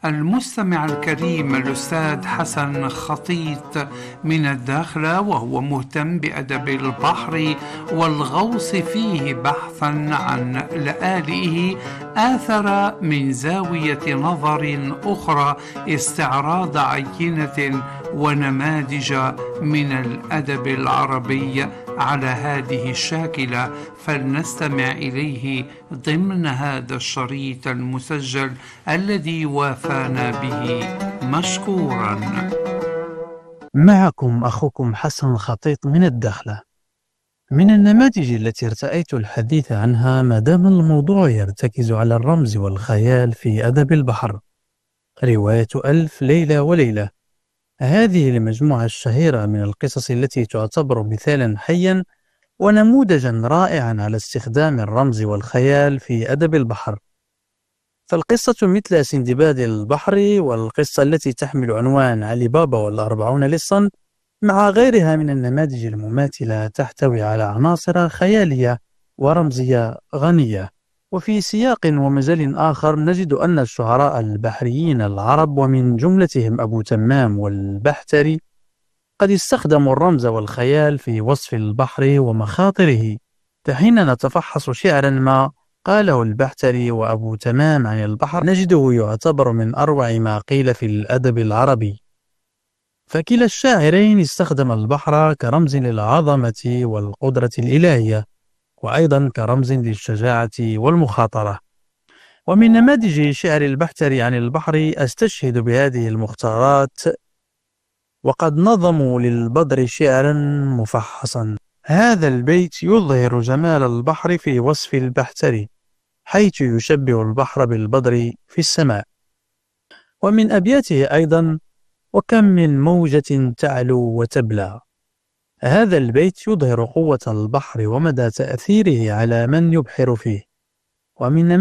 المستمع الكريم الأستاذ حسن خطيط من الداخلة، وهو مهتم بأدب البحر والغوص فيه بحثا عن لآلئه، آثر من زاوية نظر أخرى استعراض عينة ونماذج من الأدب العربي على هذه الشاكلة، فلنستمع إليه ضمن هذا الشريط المسجل الذي وافانا به مشكورا. معكم أخوكم حسن خطيط من الداخلة. من النماذج التي ارتأيت الحديث عنها ما دام الموضوع يرتكز على الرمز والخيال في أدب البحر، رواية ألف ليلة وليلة. هذه المجموعة الشهيرة من القصص التي تعتبر مثالا حيا ونموذجا رائعا على استخدام الرمز والخيال في أدب البحر. فالقصة مثل سندباد البحر، والقصة التي تحمل عنوان علي بابا والأربعون لصا، مع غيرها من النماذج المماثلة، تحتوي على عناصر خيالية ورمزية غنية. وفي سياق ومجال آخر نجد أن الشعراء البحريين العرب، ومن جملتهم أبو تمام والبحتري، قد استخدموا الرمز والخيال في وصف البحر ومخاطره. فحين نتفحص شعرا ما قاله البحتري وأبو تمام عن البحر، نجده يعتبر من أروع ما قيل في الأدب العربي. فكلا الشاعرين استخدم البحر كرمز للعظمة والقدرة الإلهية، وأيضا كرمز للشجاعة والمخاطرة. ومن نماذج شعر البحتري عن البحر أستشهد بهذه المختارات: وقد نظموا للبدر شعرا مفحصا، هذا البيت يظهر جمال البحر في وصف البحتري، حيث يشبه البحر بالبدر في السماء. ومن أبياته أيضا: وكم من موجة تعلو وتبلى، هذا البيت يظهر قوة البحر ومدى تأثيره على من يبحر فيه. ومن